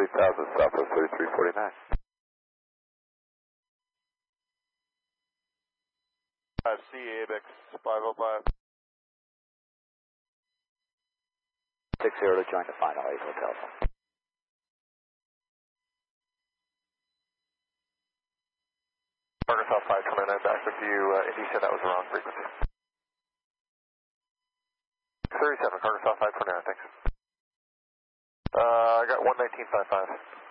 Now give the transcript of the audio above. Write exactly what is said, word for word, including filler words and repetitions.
three thousand, Southwest thirty-three forty-nine. five C, ABEX five oh five. six zero to join the final eight hotel. Arkansas five twenty-nine back with you. Uh, Indy said that was the wrong frequency. thirty-seven, Arkansas five twenty-nine, thanks. Uh, I got one nineteen five five.